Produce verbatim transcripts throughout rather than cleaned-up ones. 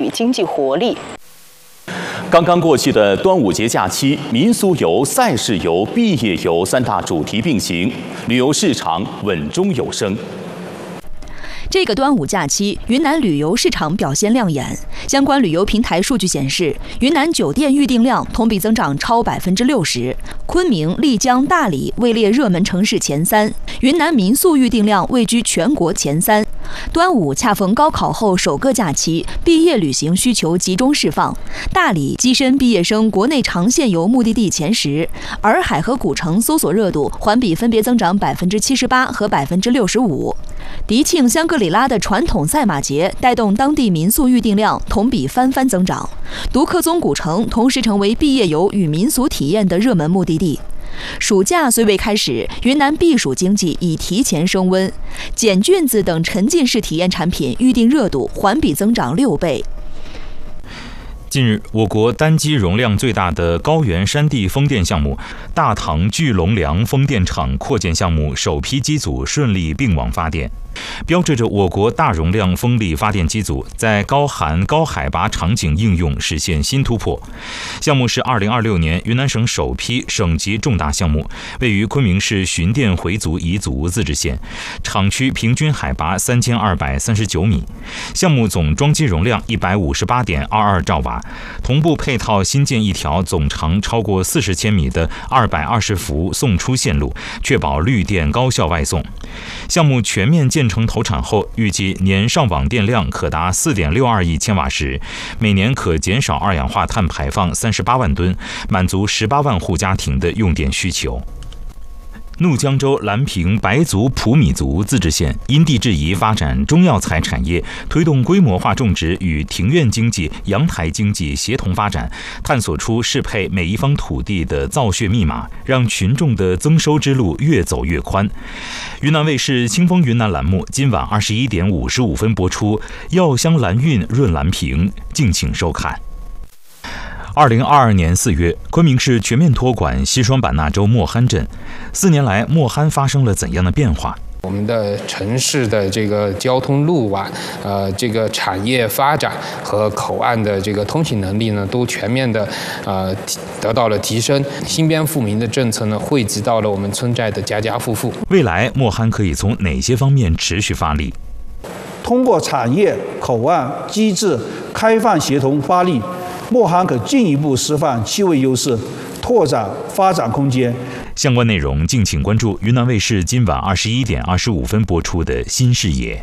经济活力。 刚刚过去的端午节假期，民俗游、赛事游、毕业游三大主题并行，旅游市场稳中有升。 这个端午假期，云南旅游市场表现亮眼。相关旅游平台数据显示，云南酒店预订量同比增长超百分之六十，昆明、丽江、大理位列热门城市前三，云南民宿预订量位居全国前三。端午恰逢高考后首个假期，毕业旅行需求集中释放，大理跻身毕业生国内长线游目的地前十，洱海和古城搜索热度环比分别增长百分之七十八和百分之六十五。迪庆香格里拉的传统赛马节带动当地民宿预订量同比翻番增长，独克宗古城同时成为毕业游与民俗体验的热门目的地。暑假虽未开始，云南避暑经济已提前升温，捡菌子等沉浸式体验产品预订热度环比增长六倍。 近日，我国单机容量最大的高原山地风电项目大唐巨龙梁风电场扩建项目首批机组顺利并网发电，标志着我国大容量风力发电机组在高寒高海拔场景应用实现新突破。项目是二零二六年云南省首批省级重大项目，位于昆明市巡甸回族彝族自治县，厂区平均海拔三千二百三十九米。项目总装机容量一百五十八点二二兆瓦，同步配套新建一条总长超过四十千米的二百二十伏送出线路，确保绿电高效外送。项目全面建成投产后，预计年上网电量可达 四点六二亿千瓦时，每年可减少二氧化碳排放三十八万吨，满足十八万户家庭的用电需求。怒江州兰平白族普米族自治县因地制宜发展中药材产业，推动规模化种植与庭院经济、阳台经济协同发展，探索出适配每一方土地的造血密码，让群众的增收之路越走越宽。云南卫视清风云南栏目今晚二十一点五十五分播出，药香兰韵润兰平，敬请收看。二零二二年四月，昆明市全面托管西双版纳州莫罕镇。四年来，莫罕发生了怎样的变化？ 我们的城市的这个交通路网，呃，这个产业发展和口岸的这个通行能力呢，都全面的呃得到了提升。新边富民的政策呢，惠及到了我们村寨的家家户户。 未来，莫罕可以从哪些方面持续发力？ 通过产业、口岸机制开放协同发力，莫罕可进一步释放气味优势，拓展发展空间。 相关内容敬请关注云南卫视今晚二十一点二十五分播出的新视野。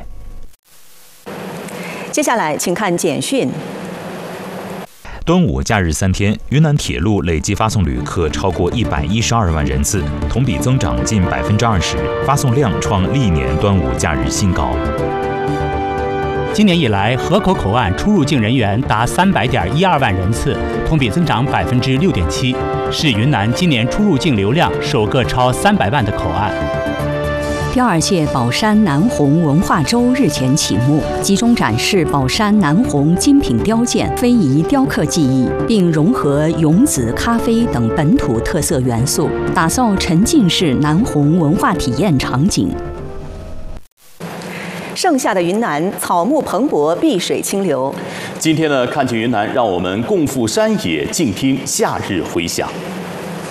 接下来，请看简讯。 端午假日三天，云南铁路累计发送旅客超过一百一十二万人次，同比增长近百分之二十，发送量创历年端午假日新高。 今年以来，河口口岸出入境人员达三百点一二万人次，同比增长百分之六点七，是云南今年出入境流量首个超三百万的口岸。 第二届宝山南红文化周日前启幕，集中展示宝山南红精品雕件、非遗雕刻技艺，并融合永子咖啡等本土特色元素，打造沉浸式南红文化体验场景。 盛夏的云南，草木蓬勃，碧水清流。 今天呢，看见云南，让我们共赴山野，静听夏日回响。